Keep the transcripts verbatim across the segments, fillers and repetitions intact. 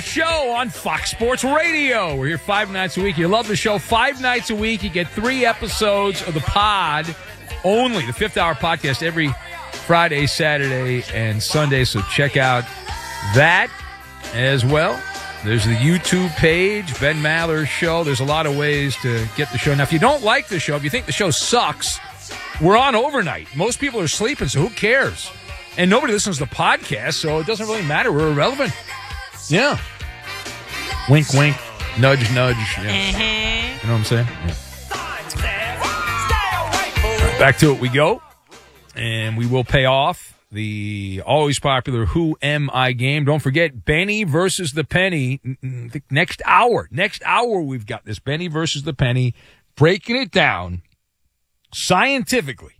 Show on Fox Sports Radio. We're here five nights a week. You love the show. Five nights a week. You get three episodes of the pod only, the fifth hour podcast every Friday, Saturday, and Sunday. So check out that as well. There's the YouTube page, Ben Maller Show. There's a lot of ways to get the show. Now, if you don't like the show, if you think the show sucks, we're on overnight. Most people are sleeping, so who cares? And nobody listens to the podcast, so it doesn't really matter. We're irrelevant. Yeah. Wink, wink. Nudge, nudge. Yeah. Mm-hmm. You know what I'm saying? Yeah. Right, back to it we go. And we will pay off the always popular Who Am I game. Don't forget, Benny versus the Penny. Next hour. Next hour we've got this. Benny versus the Penny. Breaking it down scientifically.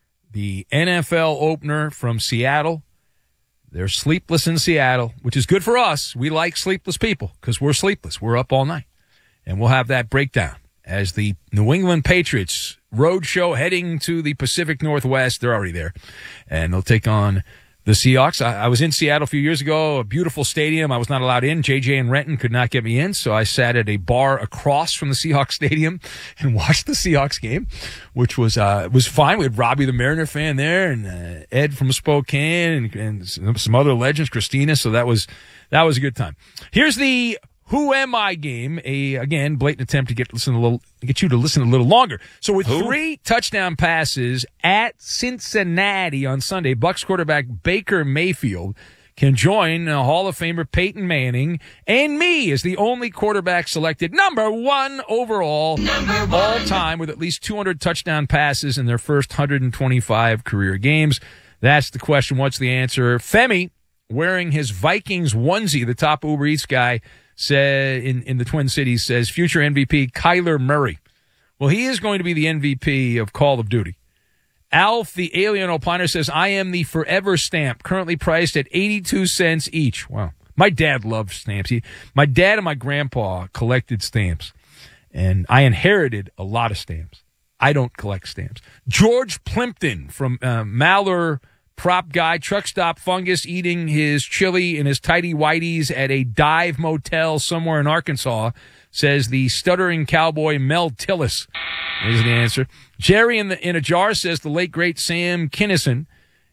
The N F L opener from Seattle. They're sleepless in Seattle, which is good for us. We like sleepless people because we're sleepless. We're up all night. And we'll have that breakdown as the New England Patriots road show heading to the Pacific Northwest. They're already there. And they'll take on the Seahawks. I, I was in Seattle a few years ago, a beautiful stadium. I was not allowed in. J J and Renton could not get me in, so I sat at a bar across from the Seahawks stadium and watched the Seahawks game, which was uh, was fine. We had Robbie the Mariner fan there and uh, Ed from Spokane and, and some other legends, Christina, so that was that was a good time. Here's the Who Am I game, a, again, blatant attempt to get listen a little, get you to listen a little longer. So with Who? three touchdown passes at Cincinnati on Sunday, Bucs quarterback Baker Mayfield can join uh, Hall of Famer Peyton Manning and me as the only quarterback selected number one overall number one. all time with at least two hundred touchdown passes in their first one hundred twenty-five career games. That's the question. What's the answer? Femi, wearing his Vikings onesie, the top Uber Eats guy, said in, in the Twin Cities, says future M V P Kyler Murray. Well, he is going to be the M V P of Call of Duty. Alf, the alien opiner, says, I am the forever stamp, currently priced at eighty-two cents each. Wow. My dad loved stamps. He, my dad and my grandpa collected stamps, and I inherited a lot of stamps. I don't collect stamps. George Plimpton from uh, Maller prop guy, truck stop fungus, eating his chili in his tighty whities at a dive motel somewhere in Arkansas, says the stuttering cowboy Mel Tillis is the answer. Jerry in the in a jar says the late great Sam Kinison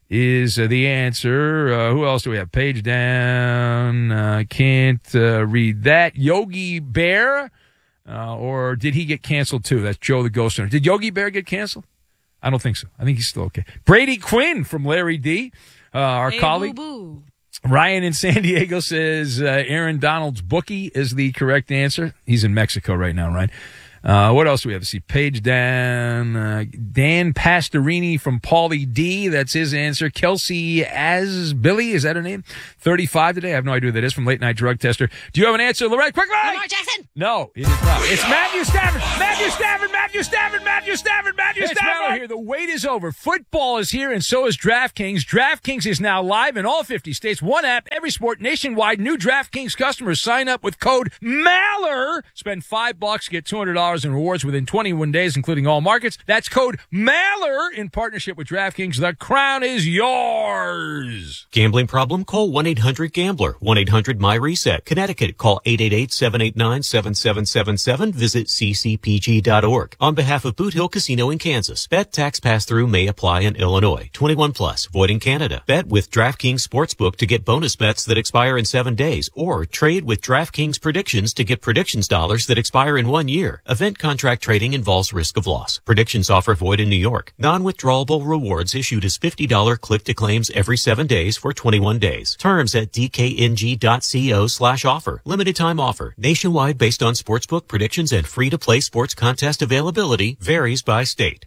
is uh, the answer. Uh, who else do we have? Page down. Uh, can't uh, read that. Yogi Bear, uh, or did he get canceled too? That's Joe the Ghost Hunter. Did Yogi Bear get canceled? I don't think so. I think he's still okay. Brady Quinn from Larry D, uh, our hey, colleague. Boo-boo. Ryan in San Diego says uh, Aaron Donald's bookie is the correct answer. He's in Mexico right now, right? Uh, what else do we have to see? Page down. Uh, Dan Pastorini from Paulie D. That's his answer. Kelsey Asbilly, is that her name? thirty-five today. I have no idea who that is, from Late Night Drug Tester. Do you have an answer, Lorette? Quickly! Lamar Jackson! No, it is not. It's Matthew Stafford. Matthew Stafford. Matthew Stafford. Matthew Stafford. Matthew Stafford. Stafford. Here. The wait is over. Football is here, and so is DraftKings. DraftKings is now live in all fifty states. One app, every sport, nationwide. New DraftKings customers sign up with code MALLER. Spend five bucks, get two hundred dollars in rewards within twenty-one days, including all markets. That's code MALLER in partnership with DraftKings. The crown is yours. Gambling problem? Call one eight hundred gambler. one eight hundred my reset. Connecticut, call eight eight eight, seven eight nine, seven seven seven seven. Visit c c p g dot org. On behalf of Boot Hill Casino in Kansas, bet tax pass-through may apply in Illinois. twenty-one plus, void in Canada. Bet with DraftKings Sportsbook to get bonus bets that expire in seven days, or trade with DraftKings Predictions to get predictions dollars that expire in one year. Event contract trading involves risk of loss. Predictions offer void in New York. Non-withdrawable rewards issued as fifty dollars click-to-claims every seven days for twenty-one days. Terms at d k n g dot co slash offer. Limited time offer. Nationwide based on sportsbook predictions and free-to-play sports contest availability. Varies by state.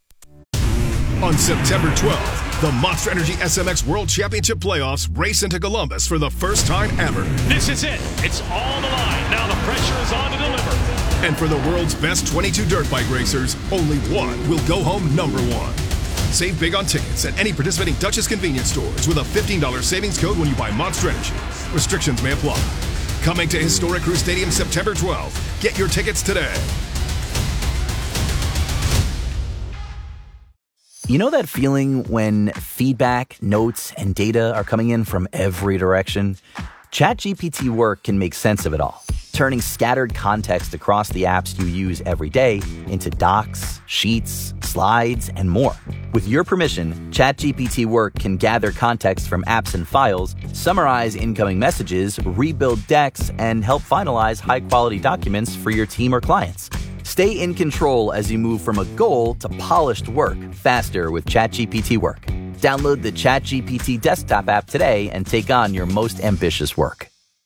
On September twelfth, the Monster Energy S M X World Championship Playoffs race into Columbus for the first time ever. This is it. It's all the line. Now the pressure is on to deliver. And for the world's best twenty-two dirt bike racers, only one will go home number one. Save big on tickets at any participating Dutchess convenience stores with a fifteen dollars savings code when you buy Monster Energy. Restrictions may apply. Coming to Historic Crew Stadium September twelfth. Get your tickets today. You know that feeling when feedback, notes, and data are coming in from every direction? ChatGPT Work can make sense of it all, turning scattered context across the apps you use every day into docs, sheets, slides, and more. With your permission, ChatGPT Work can gather context from apps and files, summarize incoming messages, rebuild decks, and help finalize high-quality documents for your team or clients. Stay in control as you move from a goal to polished work faster with ChatGPT Work. Download the ChatGPT desktop app today and take on your most ambitious work.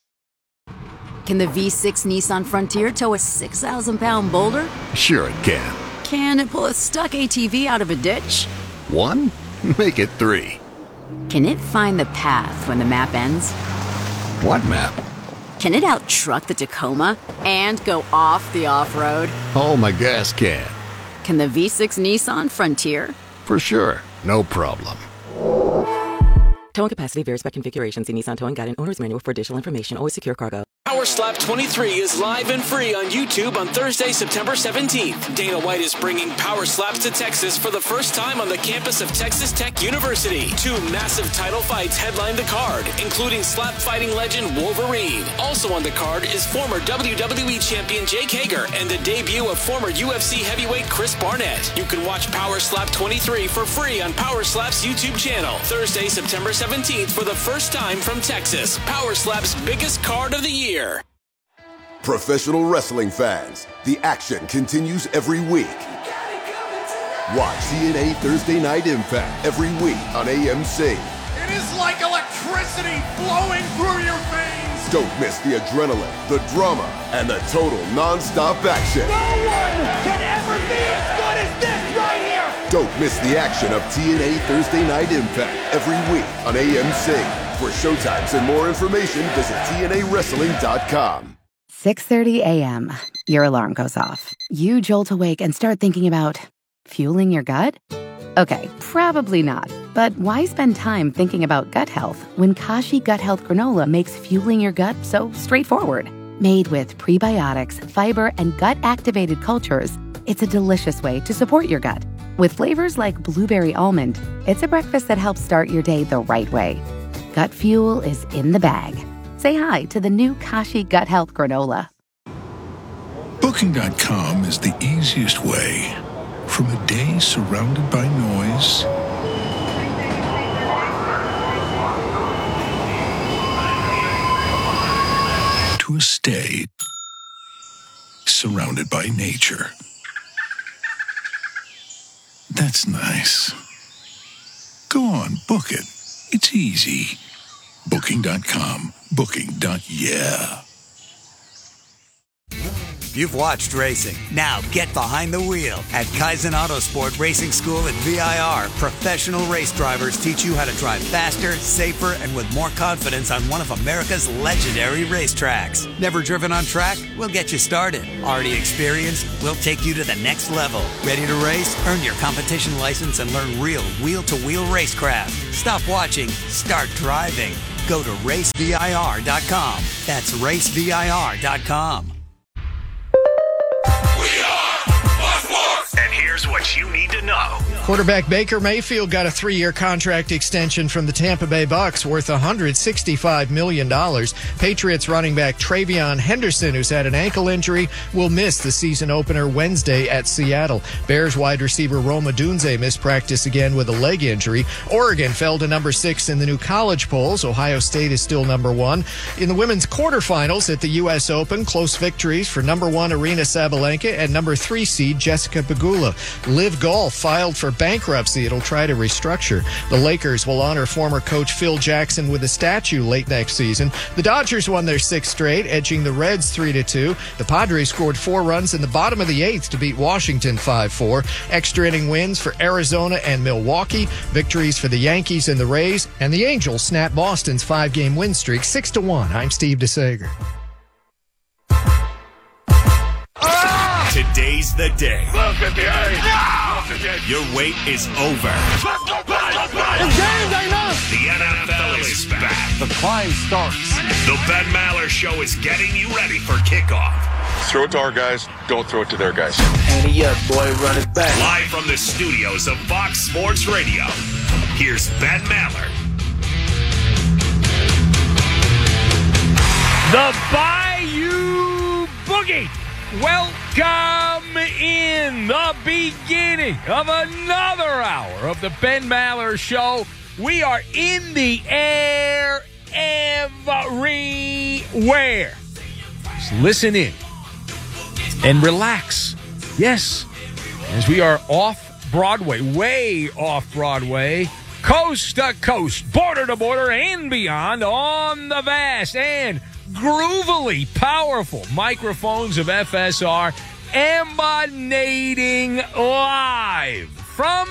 Can the V six Nissan Frontier tow a six thousand pound boulder? Sure it can. Can it pull a stuck A T V out of a ditch? One? Make it three. Can it find the path when the map ends? What map? Can it out-truck the Tacoma and go off the off-road? Oh, my gas can. Can the V six Nissan Frontier? For sure. No problem. Towing capacity varies by configuration. See Nissan Towing Guide and Owner's Manual for additional information. Always secure cargo. Power Slap twenty-three is live and free on YouTube on Thursday, September seventeenth. Dana White is bringing Power Slaps to Texas for the first time on the campus of Texas Tech University. Two massive title fights headline the card, including slap fighting legend Wolverine. Also on the card is former W W E champion Jake Hager and the debut of former U F C heavyweight Chris Barnett. You can watch Power Slap twenty-three for free on Power Slap's YouTube channel. Thursday, September seventeenth for the first time from Texas. Power Slap's biggest card of the year. Professional wrestling fans, the action continues every week. Watch T N A Thursday Night Impact every week on A M C. It is like electricity flowing through your veins. Don't miss the adrenaline, the drama, and the total non-stop action. No one can ever be as good as this right here. Don't miss the action of T N A Thursday Night Impact every week on A M C. For showtimes and more information, visit T N A wrestling dot com. six thirty a.m. Your alarm goes off. You jolt awake and start thinking about fueling your gut? Okay, probably not. But why spend time thinking about gut health when Kashi Gut Health Granola makes fueling your gut so straightforward? Made with prebiotics, fiber, and gut-activated cultures, it's a delicious way to support your gut. With flavors like blueberry almond, it's a breakfast that helps start your day the right way. Gut fuel is in the bag. Say hi to the new Kashi Gut Health Granola. Booking dot com is the easiest way. From a day surrounded by noise to a stay surrounded by nature. That's nice. Go on, book it. It's easy. Booking dot com. Booking. Yeah. You've watched racing. Now get behind the wheel. At Kaizen Autosport Racing School at V I R, professional race drivers teach you how to drive faster, safer, and with more confidence on one of America's legendary racetracks. Never driven on track? We'll get you started. Already experienced? We'll take you to the next level. Ready to race? Earn your competition license and learn real wheel-to-wheel racecraft. Stop watching. Start driving. Go to race V I R dot com. That's race V I R dot com. And here's what you need to know. Quarterback Baker Mayfield got a three-year contract extension from the Tampa Bay Bucks worth one hundred sixty-five million dollars. Patriots running back Travion Henderson, who's had an ankle injury, will miss the season opener Wednesday at Seattle. Bears wide receiver Rome Odunze missed practice again with a leg injury. Oregon fell to number six in the new college polls. Ohio State is still number one. In the women's quarterfinals at the U S Open, close victories for number one Arina Sabalenka and number three seed Jessica Pegula. Liv Golf filed for bankruptcy. It'll try to restructure. The Lakers will honor former coach Phil Jackson with a statue late next season. The Dodgers won their sixth straight, edging the Reds three to two. The Padres scored four runs in the bottom of the eighth to beat Washington five four. Extra inning wins for Arizona and Milwaukee. Victories for the Yankees and the Rays. And the Angels snap Boston's five-game win streak six to one. I'm Steve DeSager. Today's the day. Look at the game. Your wait is over. Let's go play, let's play. The game's ain't up. The N F L is back. The climb starts. The Ben Maller Show is getting you ready for kickoff. Throw it to our guys. Don't throw it to their guys. Ante up, boy. Run it back. Live from the studios of Fox Sports Radio, here's Ben Maller. The Bayou Boogie. Welcome in the beginning of another hour of the Ben Maller Show. We are in the air everywhere. Just listen in and relax. Yes, as we are off Broadway, way off Broadway, coast to coast, border to border, and beyond on the vast and groovily powerful microphones of F S R, emanating live from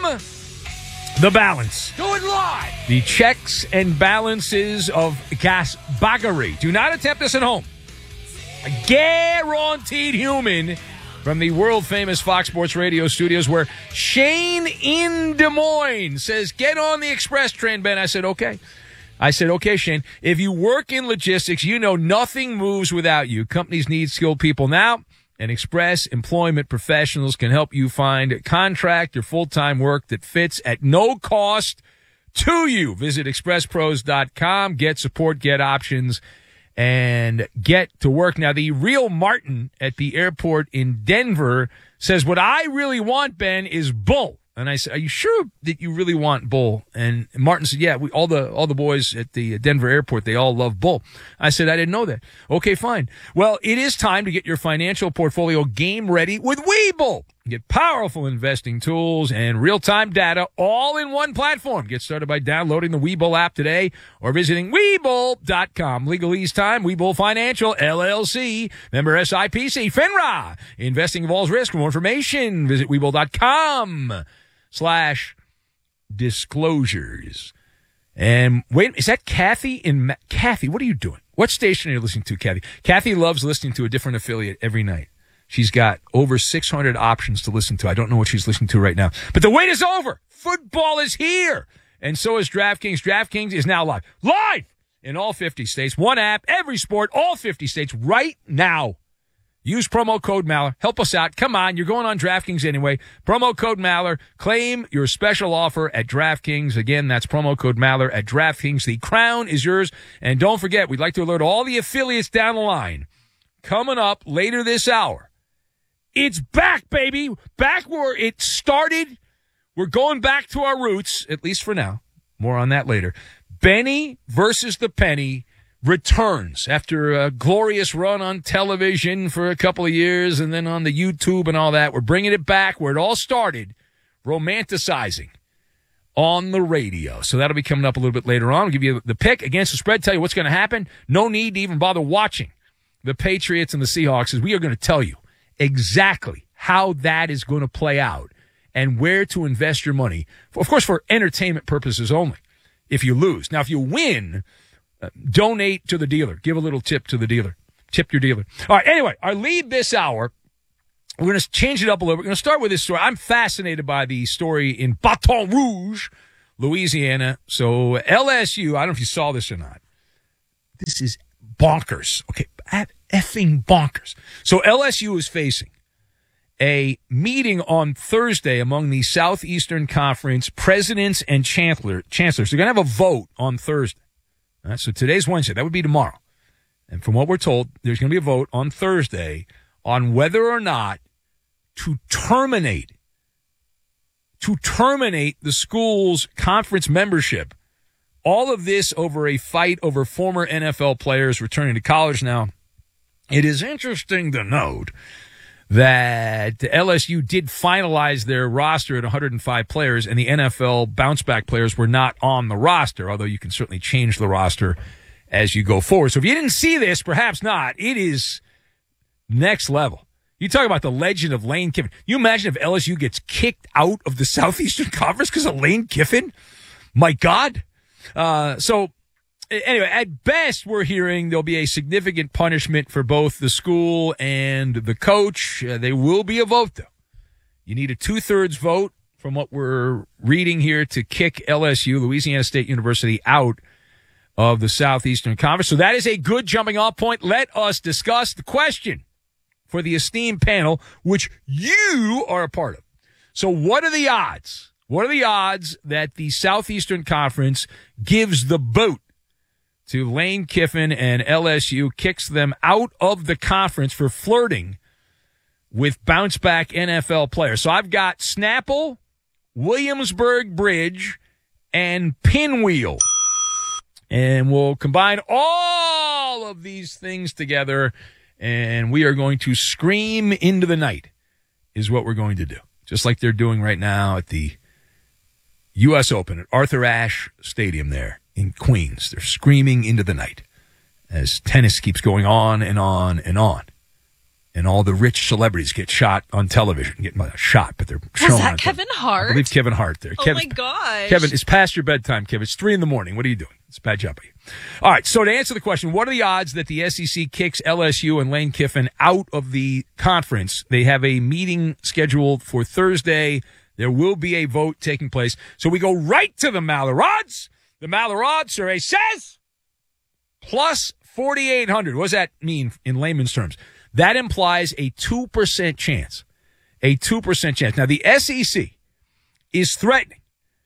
The Balance. Do it live! The checks and balances of Gasbaggery. Do not attempt this at home. A guaranteed human from the world-famous Fox Sports Radio studios, where Shane in Des Moines says, get on the express train, Ben. I said, okay. I said, okay, Shane, if you work in logistics, you know nothing moves without you. Companies need skilled people now, and Express Employment Professionals can help you find contract or full-time work that fits at no cost to you. Visit express pros dot com, get support, get options, and get to work. Now, the real Martin at the airport in Denver says, what I really want, Ben, is bull. And I said, are you sure that you really want bull? And Martin said, yeah, we, all the all the boys at the Denver airport, they all love bull. I said, I didn't know that. Okay, fine. Well, it is time to get your financial portfolio game ready with Webull. Get powerful investing tools and real-time data all in one platform. Get started by downloading the Webull app today or visiting Webull dot com. Legalese time, Webull Financial, L L C, member S I P C, FINRA. Investing involves risk. For more information, visit Webull dot com. Slash disclosures. And wait, is that Kathy in Ma- Kathy? What are you doing? What station are you listening to, Kathy? Kathy loves listening to a different affiliate every night. She's got over six hundred options to listen to. I don't know what she's listening to right now. But the wait is over. Football is here. And so is DraftKings. DraftKings is now live. Live in all fifty states. One app, every sport, all fifty states right now. Use promo code Maller. Help us out. Come on, you're going on DraftKings anyway. Promo code Maller. Claim your special offer at DraftKings. Again, that's promo code Maller at DraftKings. The crown is yours. And don't forget, we'd like to alert all the affiliates down the line. Coming up later this hour, it's back, baby. Back where it started. We're going back to our roots, at least for now. More on that later. Benny versus the Penny returns after a glorious run on television for a couple of years and then on the YouTube and all that. We're bringing it back where it all started, romanticizing on the radio. So that'll be coming up a little bit later on. I'll give you the pick against the spread, tell you what's going to happen. No need to even bother watching the Patriots and the Seahawks, as we are going to tell you exactly how that is going to play out and where to invest your money, of course, for entertainment purposes only, if you lose. Now, if you win, Uh, donate to the dealer. Give a little tip to the dealer. Tip your dealer. All right, anyway, our lead this hour, we're going to change it up a little. We're going to start with this story. I'm fascinated by the story in Baton Rouge, Louisiana. So L S U, I don't know if you saw this or not. This is bonkers. Okay, effing bonkers. So L S U is facing a meeting on Thursday among the Southeastern Conference presidents and chancellor, chancellors. They're going to have a vote on Thursday. All right, so today's Wednesday. That would be tomorrow. And from what we're told, there's going to be a vote on Thursday on whether or not to terminate, to terminate the school's conference membership. All of this over a fight over former N F L players returning to college now. It is interesting to note that L S U did finalize their roster at one hundred five players, and the N F L bounce-back players were not on the roster, although you can certainly change the roster as you go forward. So if you didn't see this, perhaps not. It is next level. You talk about the legend of Lane Kiffin. You imagine if L S U gets kicked out of the Southeastern Conference because of Lane Kiffin? My God. Uh, so anyway, at best, we're hearing there'll be a significant punishment for both the school and the coach. Uh, there will be a vote, though. You need a two-thirds vote from what we're reading here to kick L S U, Louisiana State University, out of the Southeastern Conference. So that is a good jumping-off point. Let us discuss the question for the esteemed panel, which you are a part of. So what are the odds? What are the odds that the Southeastern Conference gives the boot to Lane Kiffin and L S U, kicks them out of the conference for flirting with bounce-back N F L players. So I've got Snapple, Williamsburg Bridge, and Pinwheel. And we'll combine all of these things together, and we are going to scream into the night is what we're going to do. Just like they're doing right now at the U S Open at Arthur Ashe Stadium there in Queens. They're screaming into the night as tennis keeps going on and on and on. And all the rich celebrities get shot on television. Get well, shot, but they're showing Was that on Kevin television. Hart? I believe Kevin Hart there. Oh, Kevin, my gosh. Kevin, it's past your bedtime, Kevin. It's three in the morning. What are you doing? It's a bad job of you. All right, so to answer the question, what are the odds that the S E C kicks L S U and Lane Kiffin out of the conference? They have a meeting scheduled for Thursday. There will be a vote taking place. So we go right to the Maller odds. The Maller odds survey says plus forty-eight hundred. What does that mean in layman's terms? That implies a two percent chance. A two percent chance. Now, the S E C is threatening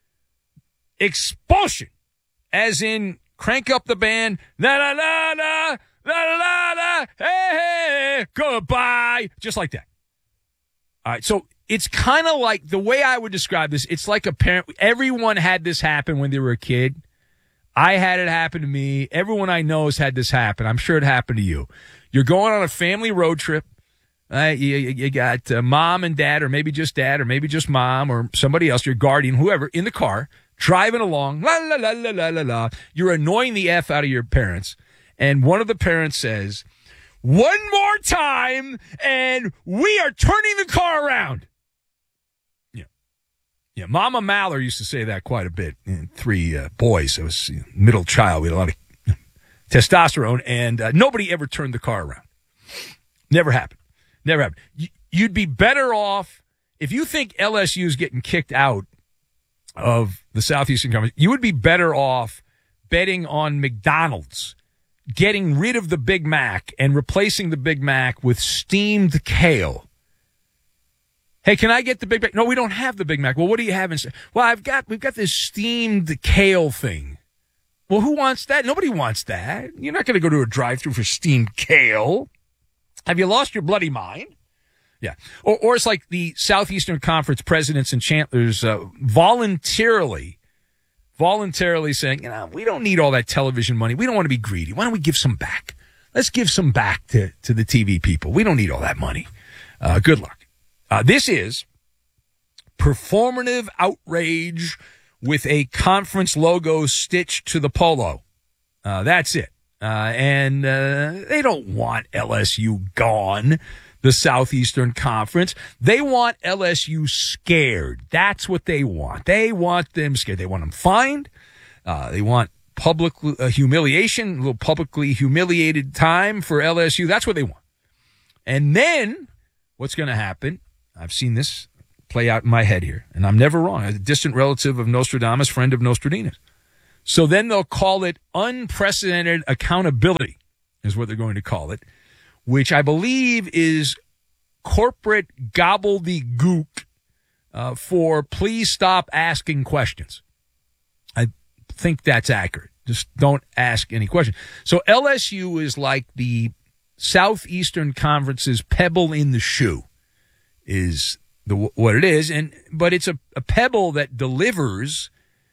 expulsion, as in crank up the band, la la la la, la la la la, hey, hey, goodbye, just like that. All right, so it's kind of like, the way I would describe this, it's like a parent. Everyone had this happen when they were a kid. I had it happen to me. Everyone I know has had this happen. I'm sure it happened to you. You're going on a family road trip. Uh, you, you got uh, mom and dad, or maybe just dad, or maybe just mom, or somebody else, your guardian, whoever, in the car, driving along. La, la, la, la, la, la, la. You're annoying the F out of your parents. And one of the parents says, one more time, and we are turning the car around. Yeah. Yeah. Mama Maller used to say that quite a bit. And three uh, boys. I was you know, middle child. We had a lot of testosterone, and uh, nobody ever turned the car around. Never happened. Never happened. You'd be better off, if you think L S U is getting kicked out of the Southeastern Conference, you would be better off betting on McDonald's getting rid of the Big Mac and replacing the Big Mac with steamed kale. Hey, can I get the Big Mac? No, we don't have the Big Mac. Well, what do you have instead? Well, I've got, we've got this steamed kale thing. Well, who wants that? Nobody wants that. You're not going to go to a drive-thru for steamed kale. Have you lost your bloody mind? Yeah. Or, or it's like the Southeastern Conference presidents and chancellors uh, voluntarily, voluntarily saying, you know, we don't need all that television money. We don't want to be greedy. Why don't we give some back? Let's give some back to, to the T V people. We don't need all that money. Uh, good luck. Uh, this is performative outrage with a conference logo stitched to the polo. Uh, that's it. Uh, and uh, they don't want L S U gone, the Southeastern Conference. They want L S U scared. That's what they want. They want them scared. They want them fined. Uh, they want public uh, humiliation, a little publicly humiliated time for L S U. That's what they want. And then what's going to happen, I've seen this play out in my head here, and I'm never wrong. I'm a distant relative of Nostradamus, friend of Nostradamus. So then they'll call it unprecedented accountability, is what they're going to call it, which I believe is corporate gobbledygook uh, for please stop asking questions. I think that's accurate. Just don't ask any questions. So L S U is like the Southeastern Conference's pebble in the shoe, is the what it is, and but it's a, a pebble that delivers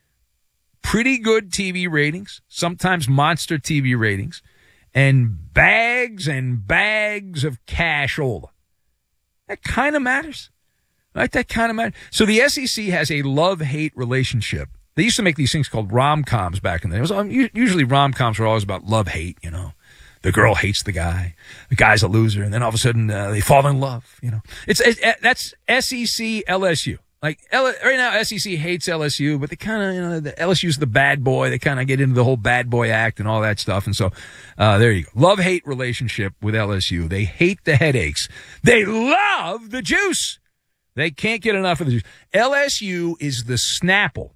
pretty good T V ratings, sometimes monster T V ratings, and bags and bags of cashola. That kind of matters, right? That kind of matters. So the S E C has a love-hate relationship. They used to make these things called rom-coms back in the day. It was, um, usually rom-coms were always about love-hate, you know. The girl hates the guy. The guy's a loser. And then all of a sudden, uh, they fall in love, you know. It's, it, it, that's S E C L S U. Like, L- right now, S E C hates L S U, but they kind of, you know, the L S U's the bad boy. They kind of get into the whole bad boy act and all that stuff. And so, uh, there you go. Love-hate relationship with L S U. They hate the headaches. They love the juice. They can't get enough of the juice. L S U is the Snapple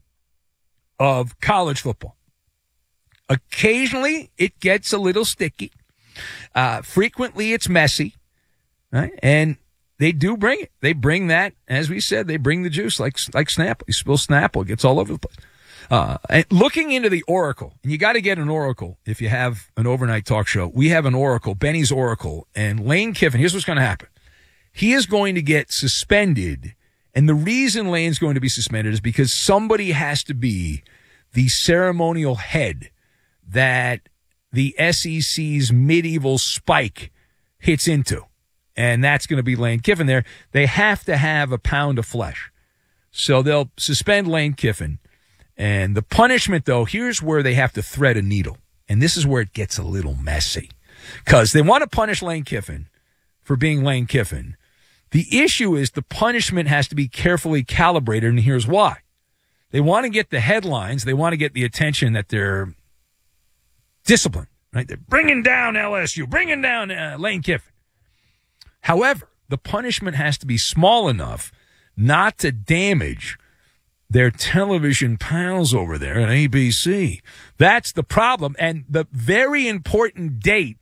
of college football. Occasionally, it gets a little sticky. Uh, frequently, it's messy, right? And they do bring it. They bring that, as we said, they bring the juice like like Snapple. You spill Snapple, it gets all over the place. Uh, and looking into the Oracle, and you got to get an Oracle if you have an overnight talk show. We have an Oracle, Benny's Oracle, and Lane Kiffin. Here's what's going to happen. He is going to get suspended, and the reason Lane's going to be suspended is because somebody has to be the ceremonial head that the S E C's medieval spike hits into, and that's going to be Lane Kiffin there. They have to have a pound of flesh. So they'll suspend Lane Kiffin. And the punishment, though, here's where they have to thread a needle. And this is where it gets a little messy. Because they want to punish Lane Kiffin for being Lane Kiffin. The issue is the punishment has to be carefully calibrated, and here's why. They want to get the headlines. They want to get the attention that they're disciplined, right? They're bringing down L S U, bringing down uh, Lane Kiffin. However, the punishment has to be small enough not to damage their television pals over there at A B C. That's the problem. And the very important date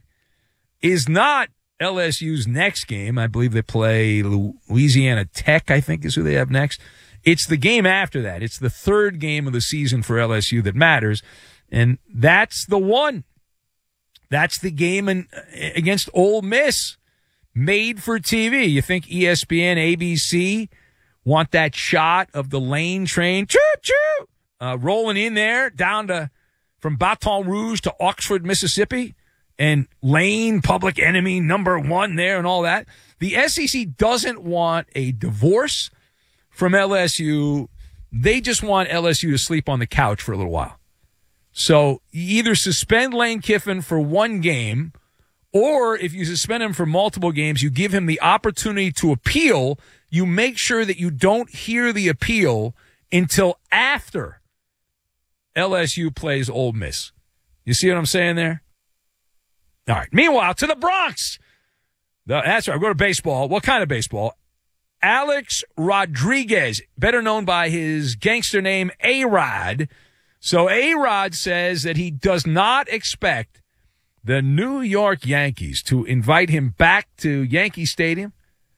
is not L S U's next game. I believe they play Louisiana Tech, I think is who they have next. It's the game after that. It's the third game of the season for L S U that matters. And that's the one. That's the game in, against Ole Miss, made for T V. You think E S P N, A B C want that shot of the Lane train, choo-choo, uh, rolling in there down to from Baton Rouge to Oxford, Mississippi, and Lane, public enemy number one there and all that? The S E C doesn't want a divorce from L S U. They just want L S U to sleep on the couch for a little while. So you either suspend Lane Kiffin for one game, or if you suspend him for multiple games, you give him the opportunity to appeal. You make sure that you don't hear the appeal until after L S U plays Ole Miss. You see what I'm saying there? All right. Meanwhile, to the Bronx. The, that's right. I go to baseball. What kind of baseball? Alex Rodriguez, better known by his gangster name, A-Rod. So A-Rod says that he does not expect the New York Yankees to invite him back to Yankee Stadium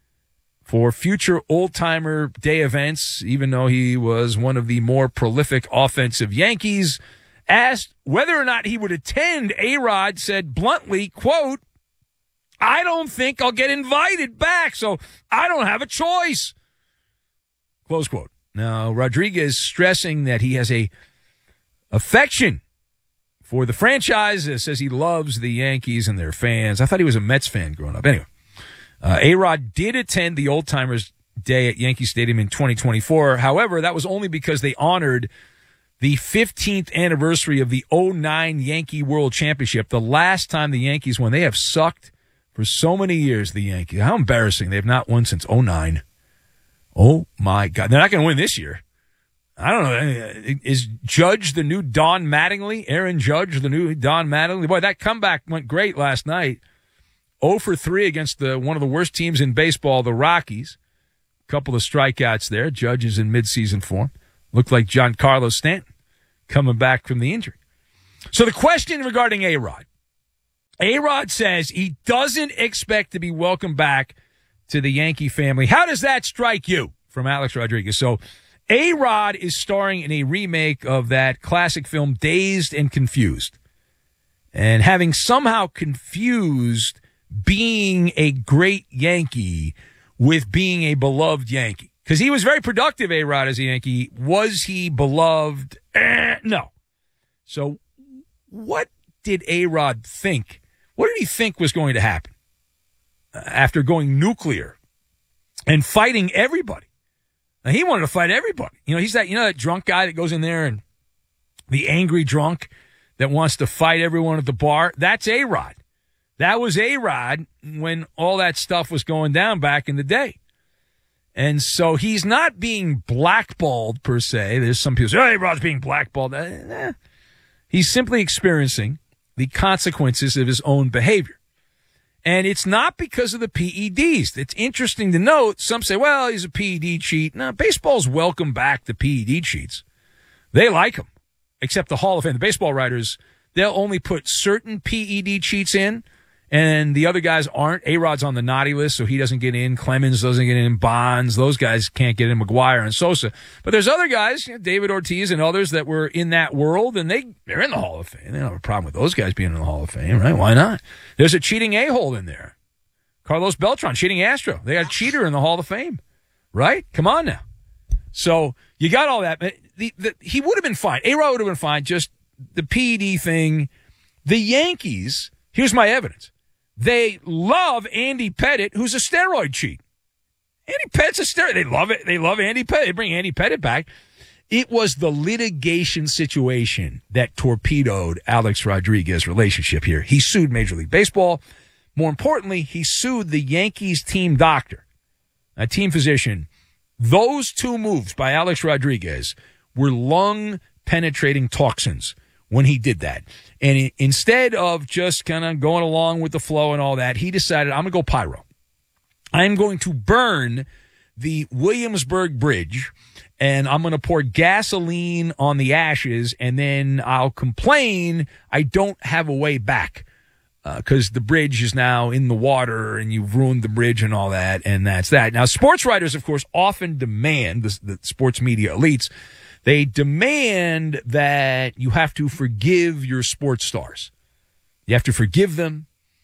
for future old-timer day events, even though he was one of the more prolific offensive Yankees. Asked whether or not he would attend, A-Rod said bluntly, quote, "I don't think I'll get invited back, so I don't have a choice." Close quote. Now, Rodriguez stressing that he has a affection for the franchise, says he loves the Yankees and their fans. I thought he was a Mets fan growing up. Anyway, uh, A-Rod did attend the Old Timers Day at Yankee Stadium in twenty twenty-four. However, that was only because they honored the fifteenth anniversary of the oh nine Yankee World Championship, the last time the Yankees won. They have sucked for so many years, the Yankees. How embarrassing. They have not won since oh nine. Oh, my God. They're not going to win this year. I don't know. Is Judge the new Don Mattingly? Aaron Judge the new Don Mattingly? Boy, that comeback went great last night. oh for three against the one of the worst teams in baseball, the Rockies. A couple of strikeouts there. Judge is in midseason form. Looked like Giancarlo Stanton coming back from the injury. So the question regarding A-Rod. A-Rod says he doesn't expect to be welcomed back to the Yankee family. How does that strike you? From Alex Rodriguez. So A-Rod is starring in a remake of that classic film Dazed and Confused. And having somehow confused being a great Yankee with being a beloved Yankee. Because he was very productive, A-Rod, as a Yankee. Was he beloved? Eh, no. So what did A-Rod think? What did he think was going to happen after going nuclear and fighting everybody? Now, he wanted to fight everybody. You know, he's that, you know, that drunk guy that goes in there and the angry drunk that wants to fight everyone at the bar. That's A-Rod. That was A-Rod when all that stuff was going down back in the day. And so he's not being blackballed per se. There's some people say, oh, A-Rod's being blackballed. Eh, he's simply experiencing the consequences of his own behavior. And it's not because of the P E Ds. It's interesting to note. Some say, well, he's a P E D cheat. No, baseball's welcome back the P E D cheats. They like them, except the Hall of Fame. The baseball writers, they'll only put certain P E D cheats in, And the other guys aren't. A-Rod's on the naughty list, so he doesn't get in. Clemens doesn't get in. Bonds, those guys can't get in. McGuire and Sosa. But there's other guys, you know, David Ortiz and others that were in that world, and they, they're in the Hall of Fame. They don't have a problem with those guys being in the Hall of Fame, right? Why not? There's a cheating a-hole in there. Carlos Beltran, cheating Astro. They got a cheater in the Hall of Fame, right? Come on now. So you got all that. The, the, he would have been fine. A-Rod would have been fine. Just the P E D thing. The Yankees, here's my evidence. They love Andy Pettitte, who's a steroid cheat. Andy Pettitte's a steroid. They love it. They love Andy Pettitte. They bring Andy Pettitte back. It was the litigation situation that torpedoed Alex Rodriguez's relationship here. He sued Major League Baseball. More importantly, he sued the Yankees team doctor, a team physician. Those two moves by Alex Rodriguez were lung-penetrating toxins when he did that. And it, instead of just kind of going along with the flow and all that, he decided, I'm going to go pyro. I'm going to burn the Williamsburg Bridge, and I'm going to pour gasoline on the ashes, and then I'll complain I don't have a way back because uh, the bridge is now in the water, and you've ruined the bridge and all that, and that's that. Now, sports writers, of course, often demand, the, the sports media elites, they demand that you have to forgive your sports stars. You have to forgive them.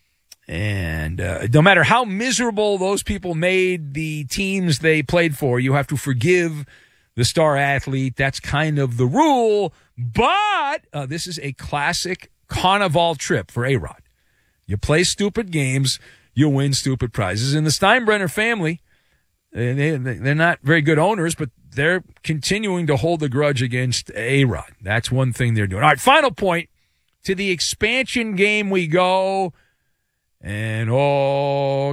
And uh, no matter how miserable those people made the teams they played for, you have to forgive the star athlete. That's kind of the rule. But uh, this is a classic carnival trip for A-Rod. You play stupid games, you win stupid prizes. And the Steinbrenner family, they, they're not very good owners, but they're continuing to hold a grudge against A-Rod. That's one thing they're doing. All right, final point. To the expansion game we go. And oh,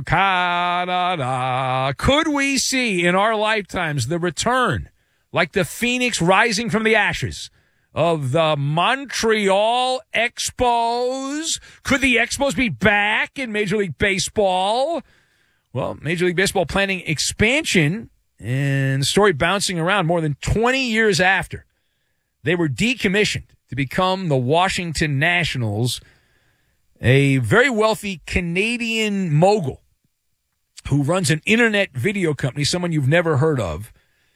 Canada, could we see in our lifetimes the return, like the phoenix rising from the ashes, of the Montreal Expos? Could the Expos be back in Major League Baseball? Well, Major League Baseball planning expansion, and the story bouncing around more than twenty years after they were decommissioned to become the Washington Nationals. A very wealthy Canadian mogul who runs an internet video company, someone you've never heard of,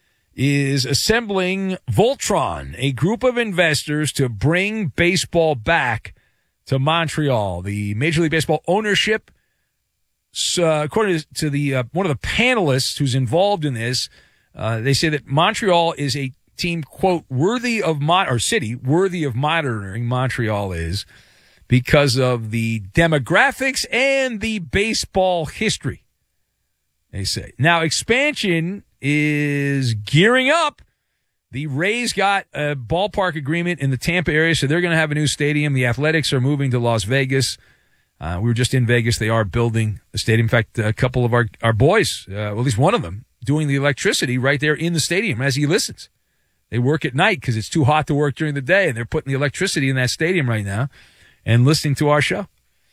is assembling Voltron, a group of investors to bring baseball back to Montreal. The Major League Baseball ownership, uh, according to the uh, one of the panelists who's involved in this, uh, they say that Montreal is a team, quote, worthy of mon- or city worthy of monitoring. Montreal is, because of the demographics and the baseball history, they say. Now, expansion is gearing up. The Rays got a ballpark agreement in the Tampa area, so they're going to have a new stadium. The Athletics are moving to Las Vegas. Uh, we were just in Vegas. They are building a stadium. In fact, a couple of our, our boys, uh, well, at least one of them, doing the electricity right there in the stadium as he listens. They work at night because it's too hot to work during the day, and they're putting the electricity in that stadium right now and listening to our show.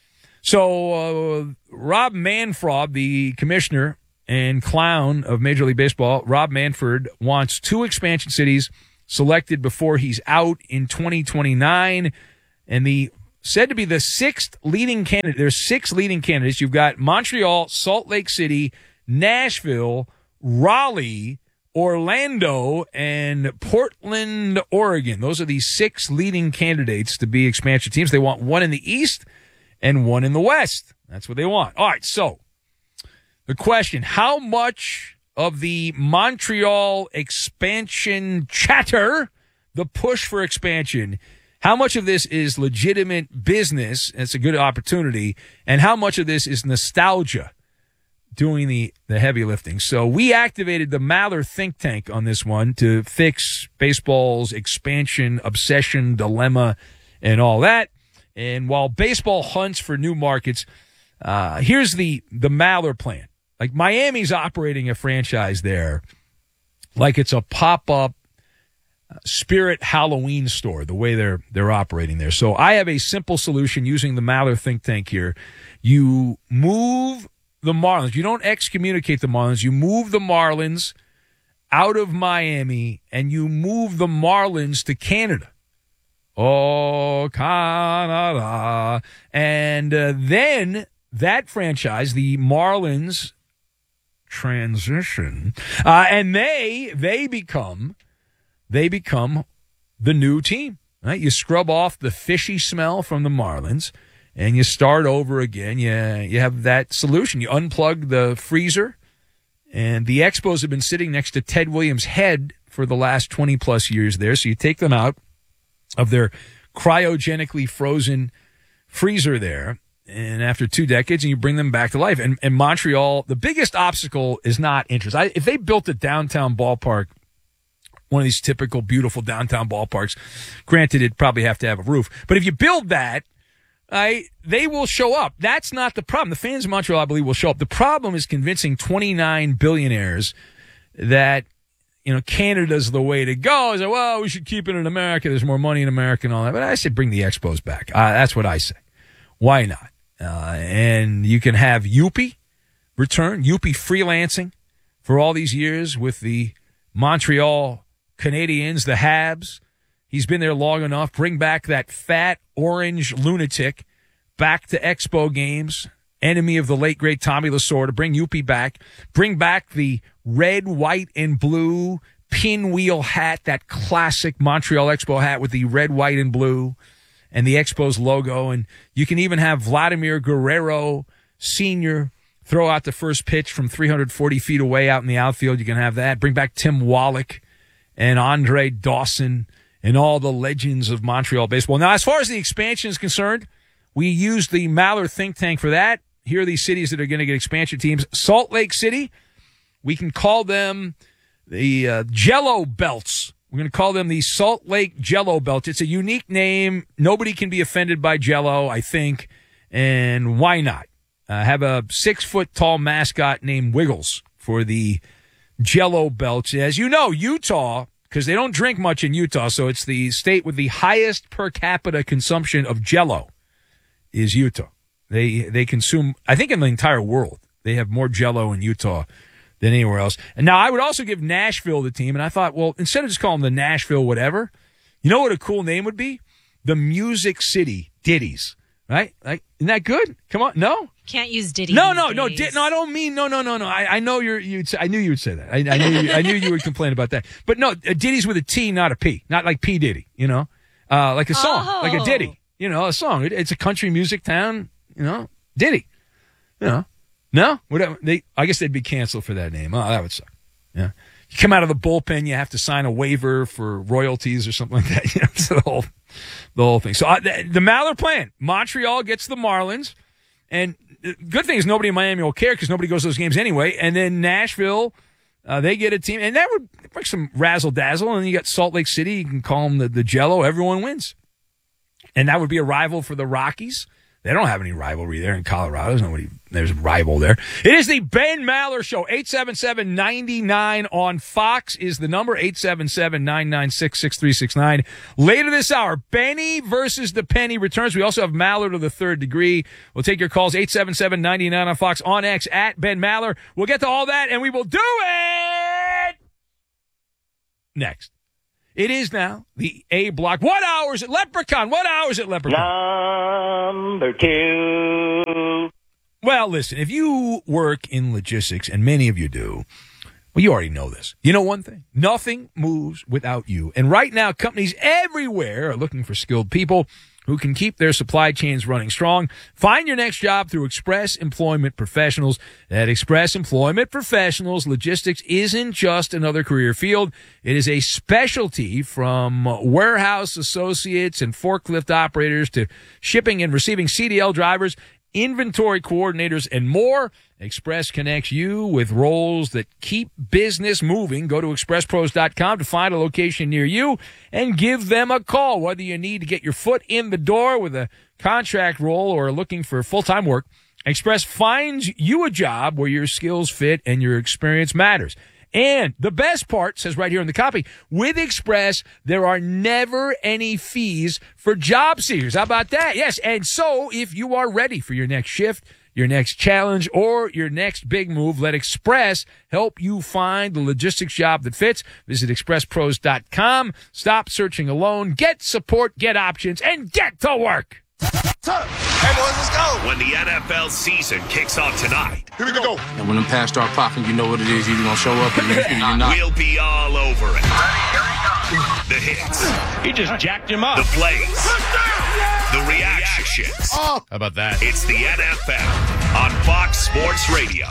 So uh, Rob Manfred, the commissioner and clown of Major League Baseball, Rob Manfred, wants two expansion cities selected before he's out in twenty twenty-nine. And the said to be the sixth leading candidate. There's six leading candidates. You've got Montreal, Salt Lake City, Nashville, Raleigh, Orlando, and Portland, Oregon. Those are the six leading candidates to be expansion teams. They want one in the East and one in the West. That's what they want. All right, so the question, how much of the Montreal expansion chatter, the push for expansion, how much of this is legitimate business, and it's a good opportunity, and how much of this is nostalgia doing the, the heavy lifting? So we activated the Maller think tank on this one to fix baseball's expansion, obsession, dilemma, and all that. And while baseball hunts for new markets, uh, here's the, the Maller plan. Like Miami's operating a franchise there like it's a pop-up Spirit Halloween store, the way they're they're operating there. So I have a simple solution using the Maller think tank here. You move the Marlins. You don't excommunicate the Marlins. You move the Marlins out of Miami, and you move the Marlins to Canada. Oh, Canada. And uh, then that franchise, the Marlins, transition, uh, and they they become they become the new team. Right? You scrub off the fishy smell from the Marlins, and you start over again. You you have that solution. You unplug the freezer, and the Expos have been sitting next to Ted Williams' head for the last twenty plus years there. So you take them out of their cryogenically frozen freezer there, and after two decades, and you bring them back to life. And, and Montreal, the biggest obstacle is not interest. I, if they built a downtown ballpark, one of these typical beautiful downtown ballparks, granted, it'd probably have to have a roof. But if you build that, I, they will show up. That's not the problem. The fans of Montreal, I believe, will show up. The problem is convincing twenty-nine billionaires that, you know, Canada's the way to go. I say, well, we should keep it in America. There's more money in America and all that. But I said, bring the Expos back. Uh, that's what I say. Why not? Uh, and you can have Youppi return, Youppi freelancing for all these years with the Montreal Canadiens, the Habs. He's been there long enough. Bring back that fat orange lunatic back to Expo games. Enemy of the late, great Tommy Lasorda. Bring Youppi back. Bring back the red, white, and blue pinwheel hat, that classic Montreal Expo hat with the red, white, and blue and the Expos logo. And you can even have Vladimir Guerrero Senior throw out the first pitch from three hundred forty feet away out in the outfield. You can have that. Bring back Tim Wallach and Andre Dawson and all the legends of Montreal baseball. Now, as far as the expansion is concerned, we used the Maller think tank for that. Here are these cities that are going to get expansion teams. Salt Lake City, we can call them the uh, Jello Belts. We're going to call them the Salt Lake Jello Belt. It's a unique name. Nobody can be offended by Jello, I think. And why not? Uh, have a six-foot-tall mascot named Wiggles for the Jello Belts. As you know, Utah, because they don't drink much in Utah, so it's the state with the highest per capita consumption of Jello is Utah. They they consume, I think in the entire world, they have more Jello in Utah than anywhere else. And now I would also give Nashville the team, and I thought, well, instead of just calling them the Nashville whatever, you know what a cool name would be? The Music City Ditties, right? Like, isn't that good? Come on, no? Can't use Diddy. No, no, no, di- no. I don't mean no, no, no, no. I, I know you're. You'd. Say, I knew you would say that. I, I knew. You, I knew you would complain about that. But no, a Diddy's with a T, not a P. Not like P Diddy. You know, uh, like a song, oh. like a ditty. You know, a song. It, it's a country music town. You know, Diddy. You know, no, whatever. They. I guess they'd be canceled for that name. Oh, that would suck. Yeah. You come out of the bullpen, you have to sign a waiver for royalties or something like that. You know, it's the whole, the whole thing. So uh, the, the Maller plan. Montreal gets the Marlins, and. Good thing is nobody in Miami will care because nobody goes to those games anyway. And then Nashville, uh, they get a team. And that would bring some razzle-dazzle. And then you got Salt Lake City. You can call them the, the Jello. Everyone wins. And that would be a rival for the Rockies. They don't have any rivalry there in Colorado. There's nobody. There's a rival there. It is the Ben Maller Show. eight seven seven, nine nine on Fox is the number. eight seven seven, nine nine six, six three six nine. Later this hour, Benny versus the Penny returns. We also have Maller to the third degree. We'll take your calls. eight seven seven, nine nine on Fox, on X, at Ben Maller. We'll get to all that, and we will do it next. It is now the A block. What hours at Leprechaun? What hours at Leprechaun? Number two. Well, listen, if you work in logistics, and many of you do, well, you already know this. You know one thing? Nothing moves without you. And right now, companies everywhere are looking for skilled people who can keep their supply chains running strong. Find your next job through Express Employment Professionals. At Express Employment Professionals, logistics isn't just another career field. It is a specialty, from warehouse associates and forklift operators to shipping and receiving C D L drivers, inventory coordinators, and more. Express connects you with roles that keep business moving. Go to express pros dot com to find a location near you and give them a call. Whether you need to get your foot in the door with a contract role or looking for full-time work, Express finds you a job where your skills fit and your experience matters. And the best part, says right here in the copy, with Express, there are never any fees for job seekers. How about that? Yes, and so if you are ready for your next shift, your next challenge, or your next big move, let Express help you find the logistics job that fits. Visit express pros dot com. Stop searching alone. Get support, get options, and get to work. Hey, boys, let's go. When the N F L season kicks off tonight. Here we go. And when them pass start popping, you know what it is. You're going to show up and you're not. We'll be all over it. The hits. He just jacked him up. The plays. The reactions. Oh. How about that? It's the N F L on Fox Sports Radio.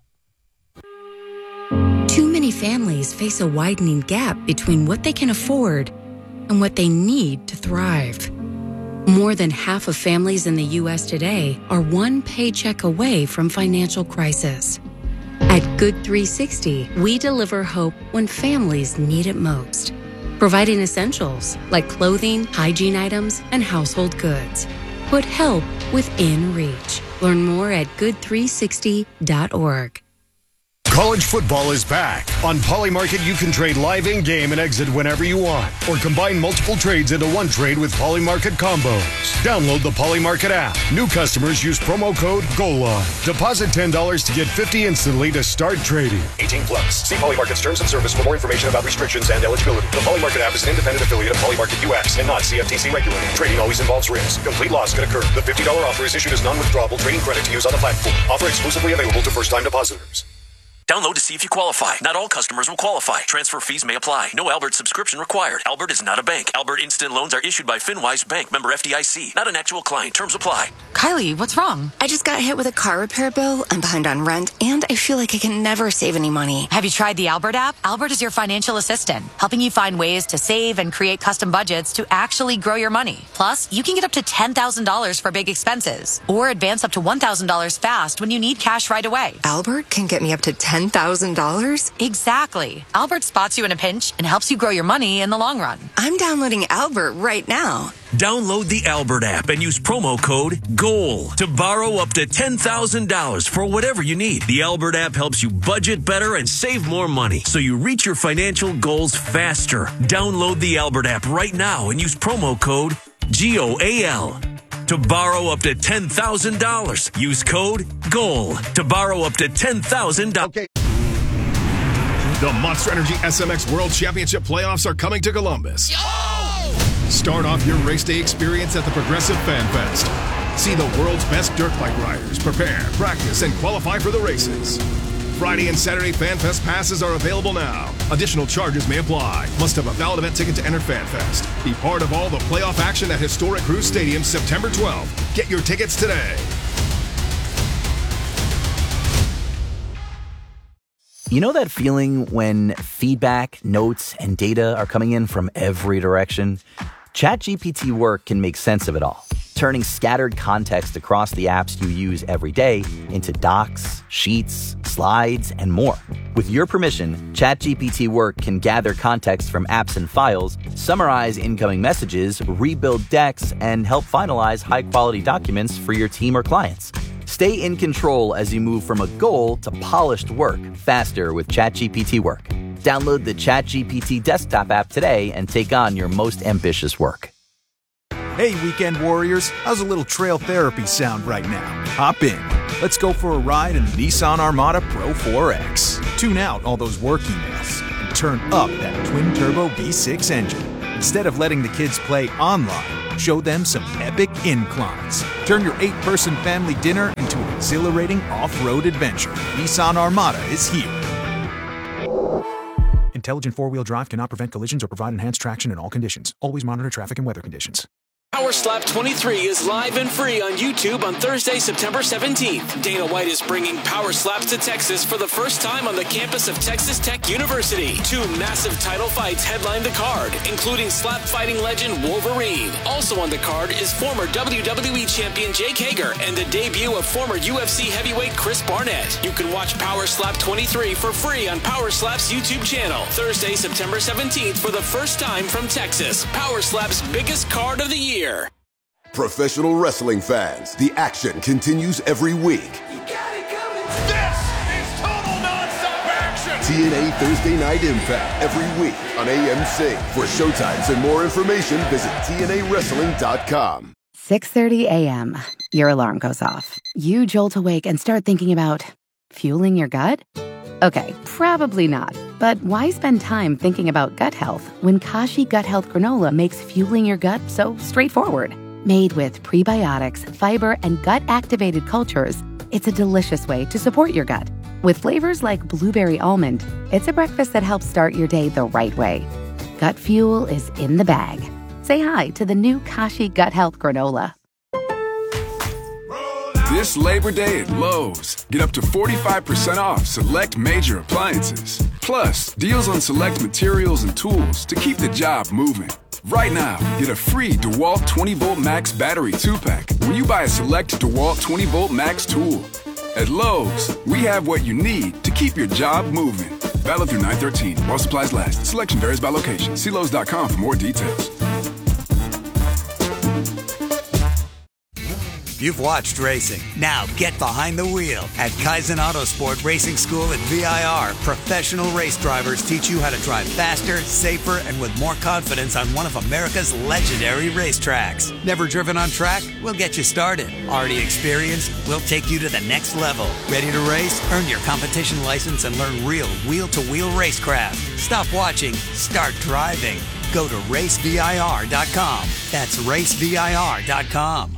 Too many families face a widening gap between what they can afford and what they need to thrive. More than half of families in the U S today are one paycheck away from financial crisis. At Good three sixty, we deliver hope when families need it most, providing essentials like clothing, hygiene items, and household goods. Put help within reach. Learn more at good three sixty dot org. College football is back. On Polymarket, you can trade live in-game and exit whenever you want, or combine multiple trades into one trade with Polymarket combos. Download the Polymarket app. New customers use promo code GOALLINE. Deposit ten dollars to get fifty dollars instantly to start trading. eighteen plus. See Polymarket's terms and service for more information about restrictions and eligibility. The Polymarket app is an independent affiliate of Polymarket U S and not C F T C regulated. Trading always involves risk. Complete loss could occur. The fifty dollars offer is issued as non-withdrawable trading credit to use on the platform. Offer exclusively available to first-time depositors. Download to see if you qualify. Not all customers will qualify. Transfer fees may apply. No Albert subscription required. Albert is not a bank. Albert Instant Loans are issued by FinWise Bank, member F D I C. Not an actual client. Terms apply. Kylie, what's wrong? I just got hit with a car repair bill. I'm behind on rent, and I feel like I can never save any money. Have you tried the Albert app? Albert is your financial assistant, helping you find ways to save and create custom budgets to actually grow your money. Plus, you can get up to ten thousand dollars for big expenses, or advance up to one thousand dollars fast when you need cash right away. Albert can get me up to ten thousand dollars? Exactly. Albert spots you in a pinch and helps you grow your money in the long run. I'm downloading Albert right now. Download the Albert app and use promo code GOAL to borrow up to ten thousand dollars for whatever you need. The Albert app helps you budget better and save more money so you reach your financial goals faster. Download the Albert app right now and use promo code G O A L to borrow up to ten thousand dollars. Use code GOAL to borrow up to ten thousand dollars. Okay. The Monster Energy S M X World Championship playoffs are coming to Columbus. Yo! Start off your race day experience at the Progressive Fan Fest. See the world's best dirt bike riders prepare, practice, and qualify for the races. Friday and Saturday Fan Fest passes are available now. Additional charges may apply. Must have a valid event ticket to enter Fan Fest. Be part of all the playoff action at historic Cruise Stadium September twelfth. Get your tickets today. You know that feeling when feedback, notes, and data are coming in from every direction? ChatGPT Work can make sense of it all, turning scattered context across the apps you use every day into docs, sheets, slides, and more. With your permission, ChatGPT Work can gather context from apps and files, summarize incoming messages, rebuild decks, and help finalize high-quality documents for your team or clients. Stay in control as you move from a goal to polished work faster with ChatGPT Work. Download the ChatGPT desktop app today and take on your most ambitious work. Hey, weekend warriors, how's a little trail therapy sound right now? Hop in. Let's go for a ride in the Nissan Armada Pro four X. Tune out all those work emails and turn up that twin-turbo V six engine. Instead of letting the kids play online, show them some epic inclines. Turn your eight-person family dinner into an exhilarating off-road adventure. Nissan Armada is here. Intelligent four-wheel drive cannot prevent collisions or provide enhanced traction in all conditions. Always monitor traffic and weather conditions. Power Slap twenty-three is live and free on YouTube on Thursday, September seventeenth. Dana White is bringing Power Slaps to Texas for the first time on the campus of Texas Tech University. Two massive title fights headline the card, including slap fighting legend Wolverine. Also on the card is former W W E champion Jake Hager and the debut of former U F C heavyweight Chris Barnett. You can watch Power Slap twenty-three for free on Power Slap's YouTube channel. Thursday, September seventeenth for the first time from Texas. Power Slap's biggest card of the year. Professional wrestling fans, the action continues every week. This is total nonstop action. T N A Thursday Night Impact every week on A M C. For showtimes and more information, visit T N A wrestling dot com. six thirty a.m. Your alarm goes off. You jolt awake and start thinking about fueling your gut? Okay, probably not. But why spend time thinking about gut health when Kashi Gut Health Granola makes fueling your gut so straightforward? Made with prebiotics, fiber, and gut-activated cultures, it's a delicious way to support your gut. With flavors like blueberry almond, it's a breakfast that helps start your day the right way. Gut Fuel is in the bag. Say hi to the new Kashi Gut Health Granola. This Labor Day at Lowe's, get up to forty-five percent off select major appliances. Plus, deals on select materials and tools to keep the job moving. Right now, get a free DeWalt twenty volt Max battery two pack when you buy a select DeWalt twenty volt Max tool. At Lowe's, we have what you need to keep your job moving. Valid through nine thirteen while supplies last. Selection varies by location. See Lowe's dot com for more details. You've watched racing. Now get behind the wheel. At Kaizen Autosport Racing School at V I R, professional race drivers teach you how to drive faster, safer, and with more confidence on one of America's legendary racetracks. Never driven on track? We'll get you started. Already experienced? We'll take you to the next level. Ready to race? Earn your competition license and learn real wheel-to-wheel racecraft. Stop watching. Start driving. Go to race V I R dot com. That's race V I R dot com.